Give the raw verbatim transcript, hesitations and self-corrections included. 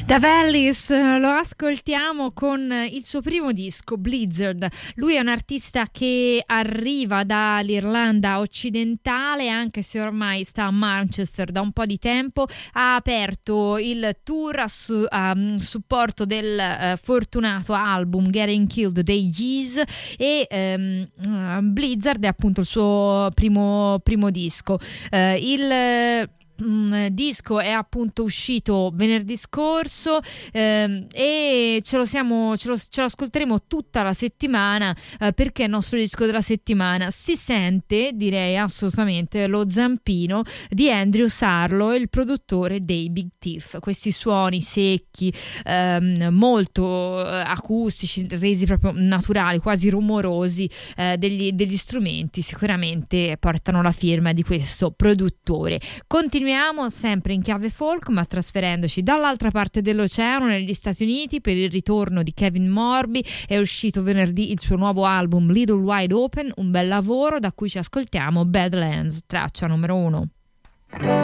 Da Vallis lo ascoltiamo con il suo primo disco, Blizzard. Lui è un artista che arriva dall'Irlanda occidentale, anche se ormai sta a Manchester da un po' di tempo. Ha aperto il tour a, su, a supporto del uh, fortunato album Getting Killed dei Yeez, e um, Blizzard è appunto il suo primo, primo disco. Uh, il Un disco è appunto uscito venerdì scorso, ehm, e ce lo siamo ce lo, ce lo ascolteremo tutta la settimana, eh, perché è il nostro disco della settimana. Si sente, direi assolutamente, lo zampino di Andrew Sarlo, il produttore dei Big Thief. Questi suoni secchi, ehm, molto eh, acustici, resi proprio naturali, quasi rumorosi, eh, degli, degli strumenti, sicuramente portano la firma di questo produttore. Continuiamo sempre in chiave folk, ma trasferendoci dall'altra parte dell'oceano, negli Stati Uniti, per il ritorno di Kevin Morby. È uscito venerdì il suo nuovo album Little Wide Open, un bel lavoro da cui ci ascoltiamo Badlands, traccia numero uno.